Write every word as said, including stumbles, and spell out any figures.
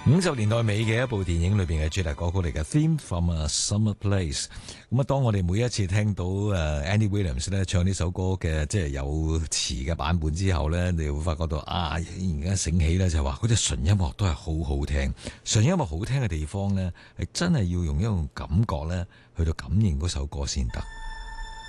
五十年代尾嘅一部電影裏邊嘅主題歌曲嚟嘅 Theme from a Summer Place。咁啊，當我哋每一次聽到誒 Andy Williams 咧唱呢首歌嘅即係有詞嘅版本之後咧，你會發覺到啊，而家醒起咧就係話嗰隻純音樂都係好好聽。純音樂好聽嘅地方咧，係真係要用一種感覺咧去到感應嗰首歌先得。